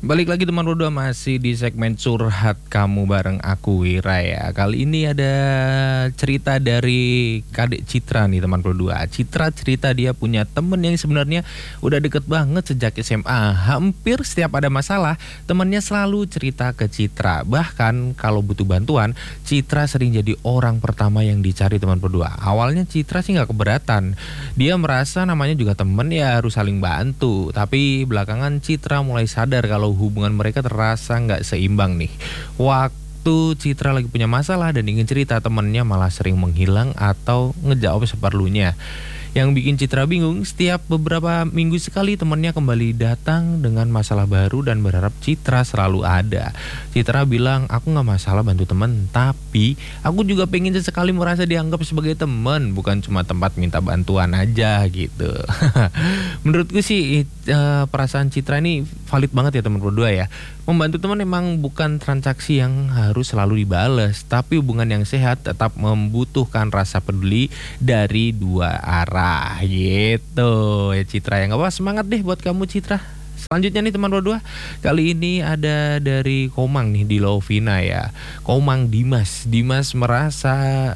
Balik lagi teman berdua masih di segmen curhat kamu bareng aku Wira ya. Kali ini ada cerita dari Kadek Citra nih teman berdua. Citra cerita dia punya temen yang sebenarnya udah deket banget sejak SMA. Hampir setiap ada masalah temennya selalu cerita ke Citra. Bahkan kalau butuh bantuan Citra sering jadi orang pertama yang dicari teman berdua. Awalnya Citra sih nggak keberatan. Dia merasa namanya juga temen ya harus saling bantu. Tapi belakangan Citra mulai sadar kalau hubungan mereka terasa nggak seimbang nih. Waktu Citra lagi punya masalah dan ingin cerita, temennya malah sering menghilang atau ngejawab seperlunya. Yang bikin Citra bingung, setiap beberapa minggu sekali temennya kembali datang dengan masalah baru dan berharap Citra selalu ada. Citra bilang, aku gak masalah bantu temen, tapi aku juga pengen sesekali merasa dianggap sebagai temen, bukan cuma tempat minta bantuan aja gitu. Menurutku sih perasaan Citra ini valid banget ya teman berdua ya. Membantu teman memang bukan transaksi yang harus selalu dibales, tapi hubungan yang sehat tetap membutuhkan rasa peduli dari dua arah gitu. Ya Citra, ya nggak apa, semangat deh buat kamu Citra. Selanjutnya nih teman berdua, kali ini ada dari Komang nih di Lovina ya. Komang Dimas merasa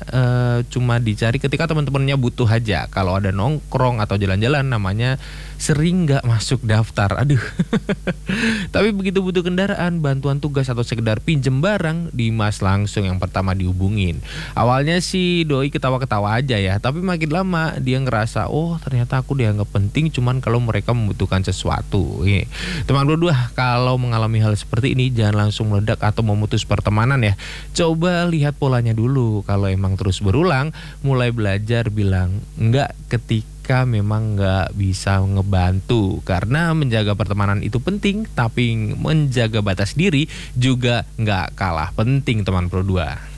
cuma dicari ketika teman-temannya butuh aja. Kalau ada nongkrong atau jalan-jalan namanya sering nggak masuk daftar. Aduh. Tapi begitu butuh kendaraan, bantuan tugas atau sekedar pinjem barang, Dimas langsung yang pertama dihubungin. Awalnya sih doi ketawa-ketawa aja ya, tapi makin lama dia ngerasa, oh ternyata aku dianggap penting cuman kalau mereka membutuhkan sesuatu. Teman berdua, kalau mengalami hal seperti ini jangan langsung meledak atau memutus pertemanan ya. Coba lihat polanya dulu. Kalau emang terus berulang, mulai belajar bilang enggak ketika memang nggak bisa ngebantu. Karena menjaga pertemanan itu penting, tapi menjaga batas diri juga nggak kalah penting teman berdua.